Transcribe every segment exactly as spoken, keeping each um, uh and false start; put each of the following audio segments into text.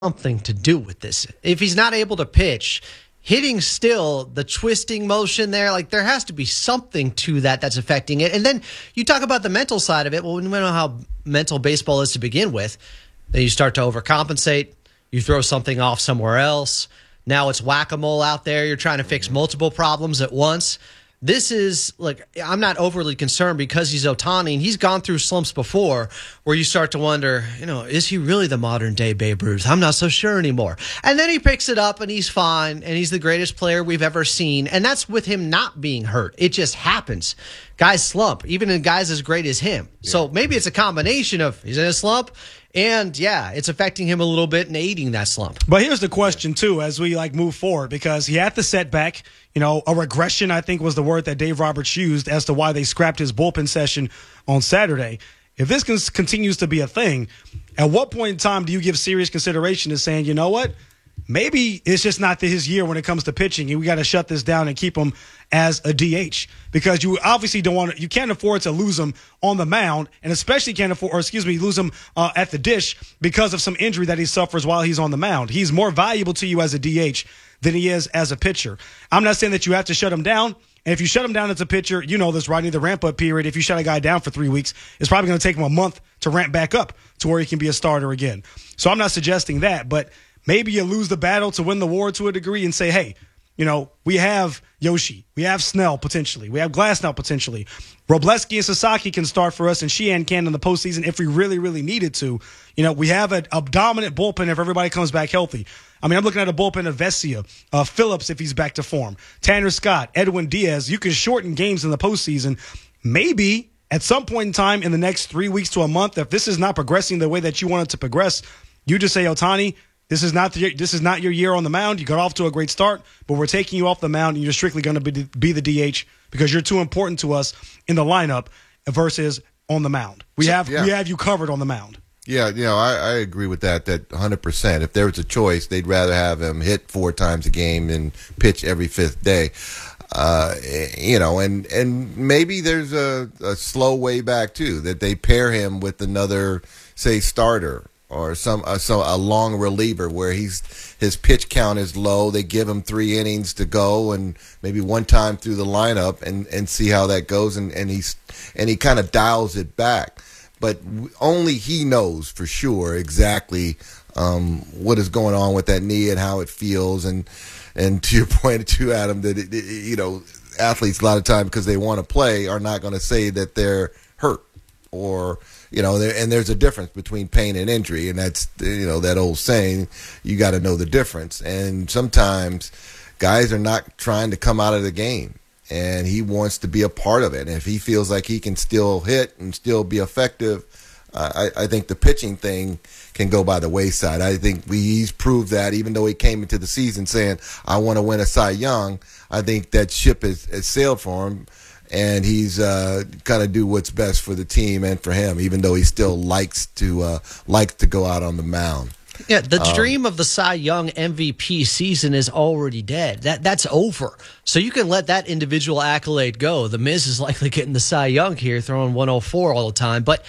something to do with this. If he's not able to pitch, hitting still, the twisting motion there, like there has to be something to that that's affecting it. And then you talk about the mental side of it. Well, we know how mental baseball is to begin with. Then you start to overcompensate. You throw something off somewhere else. Now it's whack-a-mole out there. You're trying to fix multiple problems at once. This is, like, I'm not overly concerned because he's Ohtani, and he's gone through slumps before where you start to wonder, you know, is he really the modern-day Babe Ruth? I'm not so sure anymore. And then he picks it up, and he's fine, and he's the greatest player we've ever seen. And that's with him not being hurt. It just happens. Guys slump, even in guys as great as him. Yeah. So maybe it's a combination of he's in a slump, and, yeah, it's affecting him a little bit and aiding that slump. But here's the question, too, as we, like, move forward, because he had the setback. You know, a regression, I think, was the word that Dave Roberts used as to why they scrapped his bullpen session on Saturday. If this con- continues to be a thing, at what point in time do you give serious consideration to saying, you know what, maybe it's just not his year when it comes to pitching, and we got to shut this down and keep him as a D H? Because you obviously don't want to, you can't afford to lose him on the mound, and especially can't afford, or excuse me, lose him uh, at the dish because of some injury that he suffers while he's on the mound. He's more valuable to you as a D H than he is as a pitcher. I'm not saying that you have to shut him down. And if you shut him down as a pitcher, you know this, Rodney, the ramp-up period, if you shut a guy down for three weeks, it's probably going to take him a month to ramp back up to where he can be a starter again. So I'm not suggesting that, but maybe you lose the battle to win the war to a degree and say, hey, you know, we have Yoshi, we have Snell potentially, we have Glasnow potentially. Robleski and Sasaki can start for us, and Sheehan can in the postseason if we really, really needed to. You know, we have a, a dominant bullpen if everybody comes back healthy. I mean, I'm looking at a bullpen of Vesia, uh, Phillips if he's back to form, Tanner Scott, Edwin Diaz. You can shorten games in the postseason. Maybe at some point in time in the next three weeks to a month, if this is not progressing the way that you want it to progress, you just say, Ohtani, this is not the, this is not your year on the mound. You got off to a great start, but we're taking you off the mound, and you're strictly going to be, be the D H because you're too important to us in the lineup versus on the mound. We have yeah. we have you covered on the mound. Yeah, you know, I, I agree with that, that one hundred percent. If there was a choice, they'd rather have him hit four times a game than pitch every fifth day. Uh, you know, and, and maybe there's a, a slow way back, too, that they pair him with another, say, starter or some uh, so a long reliever where he's his pitch count is low. They give him three innings to go and maybe one time through the lineup and, and see how that goes, and, and, he's, and he kind of dials it back. But only he knows for sure exactly um, what is going on with that knee and how it feels. And and to your point, too, Adam, that it, it, you know, athletes a lot of times because they want to play are not going to say that they're hurt or you know. And there's a difference between pain and injury, and that's you know that old saying. You got to know the difference. And sometimes guys are not trying to come out of the game, and he wants to be a part of it. And if he feels like he can still hit and still be effective, uh, I, I think the pitching thing can go by the wayside. I think we, he's proved that even though he came into the season saying, I want to win a Cy Young, I think that ship has, has sailed for him, and he's uh, kind of do what's best for the team and for him, even though he still likes to uh, likes to go out on the mound. Yeah, the dream um, of the Cy Young M V P season is already dead. That That's over. So you can let that individual accolade go. The Miz is likely getting the Cy Young here, throwing one oh four all the time. But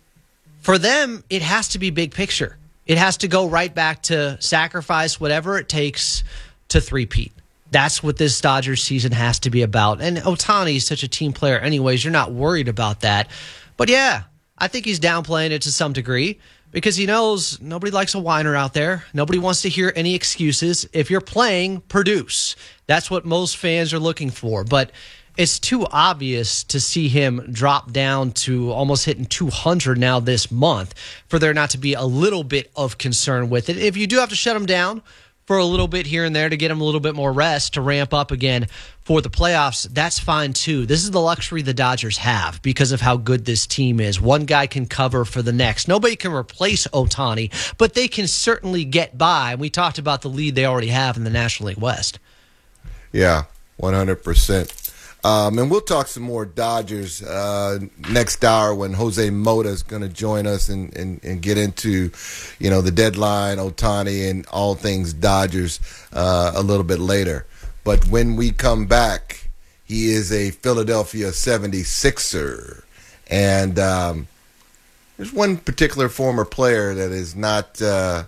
for them, it has to be big picture. It has to go right back to sacrifice whatever it takes to three-peat. That's what this Dodgers season has to be about. And Ohtani is such a team player anyways. You're not worried about that. But, yeah, I think he's downplaying it to some degree, because he knows nobody likes a whiner out there. Nobody wants to hear any excuses. If you're playing, produce. That's what most fans are looking for. But it's too obvious to see him drop down to almost hitting two hundred now this month for there not to be a little bit of concern with it. If you do have to shut him down for a little bit here and there to get him a little bit more rest to ramp up again for the playoffs, that's fine too. This is the luxury the Dodgers have because of how good this team is. One guy can cover for the next. Nobody can replace Ohtani, but they can certainly get by. We talked about the lead they already have in the National League West. Yeah, one hundred percent. Um, and we'll talk some more Dodgers uh, next hour when Jose Mota is going to join us and, and, and get into, you know, the deadline, Ohtani, and all things Dodgers uh, a little bit later. But when we come back, he is a Philadelphia seventy-sixer. And um, there's one particular former player that is not uh,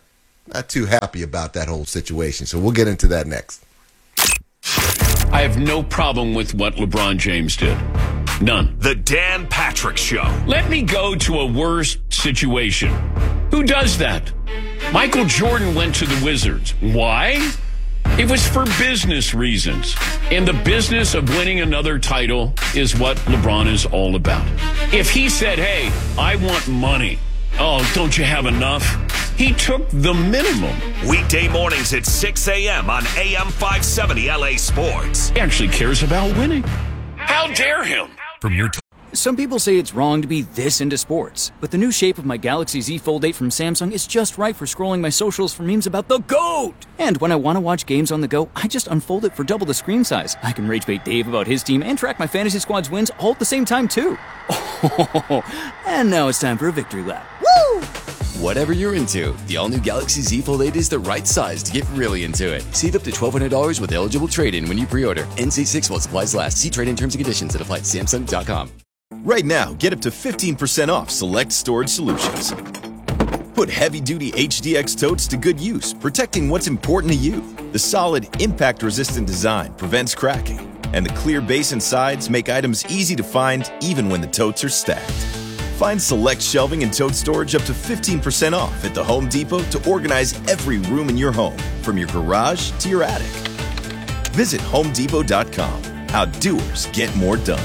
not too happy about that whole situation. So we'll get into that next. I have no problem with what LeBron James did. None. The Dan Patrick Show. Let me go to a worse situation. Who does that? Michael Jordan went to the Wizards. Why? It was for business reasons. And the business of winning another title is what LeBron is all about. If he said, hey, I want money. Oh, don't you have enough? He took the minimum. Weekday mornings at six a.m. on A M five seventy L A Sports. He actually cares about winning. How dare him? From your Some people say it's wrong to be this into sports, but the new shape of my Galaxy Z Fold eight from Samsung is just right for scrolling my socials for memes about the GOAT. And when I want to watch games on the go, I just unfold it for double the screen size. I can rage bait Dave about his team and track my fantasy squad's wins all at the same time, too. Oh, and now it's time for a victory lap. Woo! Whatever you're into, the all-new Galaxy Z Fold eight is the right size to get really into it. Save up to twelve hundred dollars with eligible trade-in when you pre-order. N C six while supplies last. See trade-in terms and conditions that apply at Samsung dot com. Right now, get up to fifteen percent off select storage solutions. Put heavy-duty H D X totes to good use, protecting what's important to you. The solid, impact-resistant design prevents cracking, and the clear base and sides make items easy to find even when the totes are stacked. Find select shelving and tote storage up to fifteen percent off at the Home Depot to organize every room in your home, from your garage to your attic. Visit home depot dot com. How doers get more done.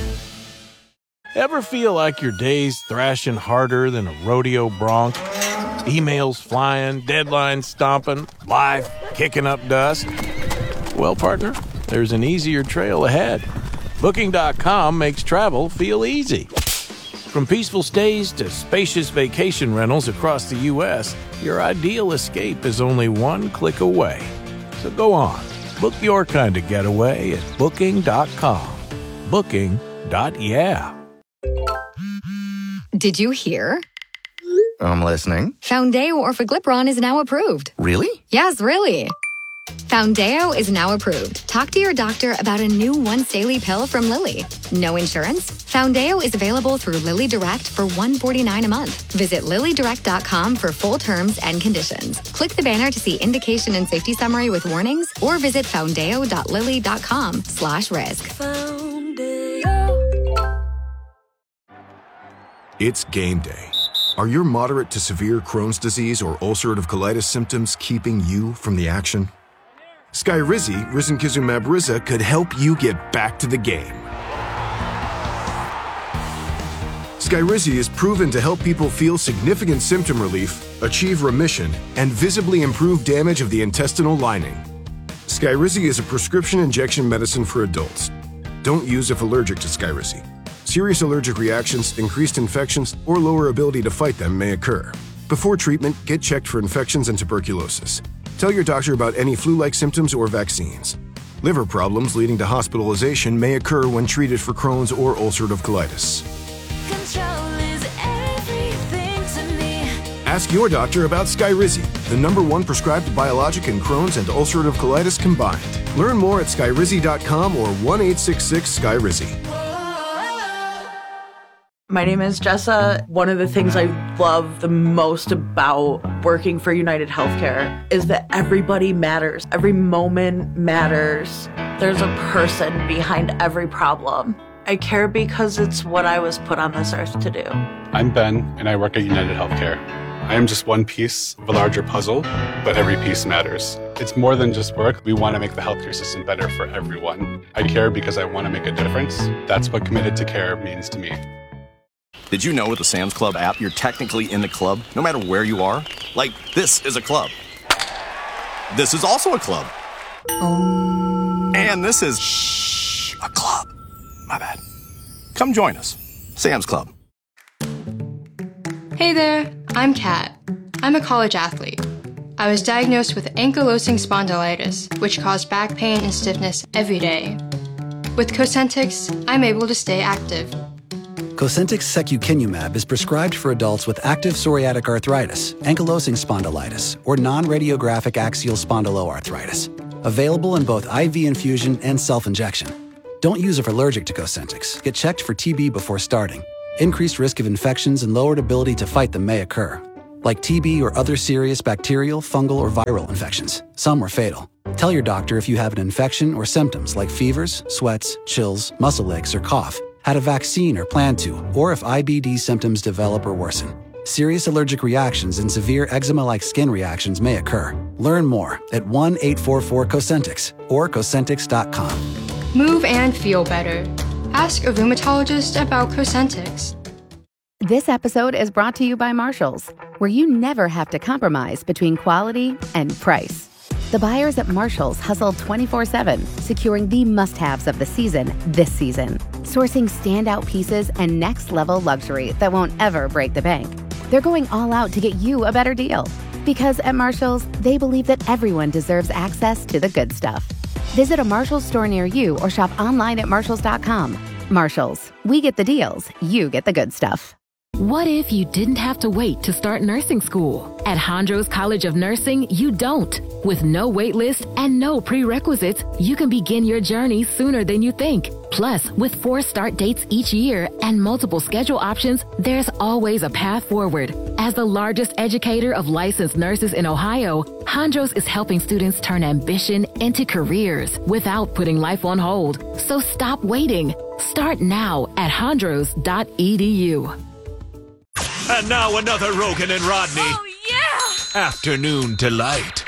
Ever feel like your day's thrashing harder than a rodeo bronc? Emails flying, deadlines stomping, life kicking up dust? Well, partner, there's an easier trail ahead. Booking dot com makes travel feel easy. From peaceful stays to spacious vacation rentals across the U S, your ideal escape is only one click away. So go on, book your kind of getaway at booking dot com. Booking. Yeah. Did you hear? I'm listening. Foundeo Orforglipron is now approved. Really? Yes, really. Foundeo is now approved. Talk to your doctor about a new once-daily pill from Lilly. No insurance? Foundeo is available through Lilly Direct for one hundred forty-nine dollars a month. Visit lilly direct dot com for full terms and conditions. Click the banner to see indication and safety summary with warnings, or visit foundeo dot lilly dot com slash risk. It's game day. Are your moderate to severe Crohn's disease or ulcerative colitis symptoms keeping you from the action? Skyrizi, risankizumab Riza, could help you get back to the game. Skyrizi is proven to help people feel significant symptom relief, achieve remission, and visibly improve damage of the intestinal lining. Skyrizi is a prescription injection medicine for adults. Don't use if allergic to Skyrizi. Serious allergic reactions, increased infections, or lower ability to fight them may occur. Before treatment, get checked for infections and tuberculosis. Tell your doctor about any flu-like symptoms or vaccines. Liver problems leading to hospitalization may occur when treated for Crohn's or ulcerative colitis. Control is everything to me. Ask your doctor about Skyrizi, the number one prescribed biologic in Crohn's and ulcerative colitis combined. Learn more at skyrizi dot com or one eight six six Skyrizi. My name is Jessa. One of the things I love the most about working for United Healthcare is that everybody matters. Every moment matters. There's a person behind every problem. I care because it's what I was put on this earth to do. I'm Ben, and I work at United Healthcare. I am just one piece of a larger puzzle, but every piece matters. It's more than just work. We want to make the healthcare system better for everyone. I care because I want to make a difference. That's what Committed to Care means to me. Did you know with the Sam's Club app, you're technically in the club, no matter where you are? Like, this is a club. This is also a club. Um. And this is shh, a club. My bad. Come join us. Sam's Club. Hey there, I'm Kat. I'm a college athlete. I was diagnosed with ankylosing spondylitis, which caused back pain and stiffness every day. With Cosentyx, I'm able to stay active. Cosentyx secukinumab is prescribed for adults with active psoriatic arthritis, ankylosing spondylitis, or non-radiographic axial spondyloarthritis. Available in both I V infusion and self-injection. Don't use if allergic to Cosentyx. Get checked for T B before starting. Increased risk of infections and lowered ability to fight them may occur. like T B or other serious bacterial, fungal, or viral infections. Some were fatal. Tell your doctor if you have an infection or symptoms like fevers, sweats, chills, muscle aches, or cough, had a vaccine or plan to, or if I B D symptoms develop or worsen. Serious allergic reactions and severe eczema-like skin reactions may occur. Learn more at one eight four four Cosentix or Cosentix dot com. Move and feel better. Ask a rheumatologist about Cosentix. This episode is brought to you by Marshalls, where you never have to compromise between quality and price. The buyers at Marshalls hustle twenty-four seven, securing the must-haves of the season this season. Sourcing standout pieces and next-level luxury that won't ever break the bank. They're going all out to get you a better deal. Because at Marshalls, they believe that everyone deserves access to the good stuff. Visit a Marshalls store near you or shop online at marshalls dot com. Marshalls, we get the deals, you get the good stuff. What if you didn't have to wait to start nursing school? At Hondros College of Nursing, you don't. With no wait list and no prerequisites, you can begin your journey sooner than you think. Plus, with four start dates each year and multiple schedule options, there's always a path forward. As the largest educator of licensed nurses in Ohio, Hondros is helping students turn ambition into careers without putting life on hold. So stop waiting. Start now at hondros dot e d u. And now another Rogan and Rodney. Oh, yeah! Afternoon Delight.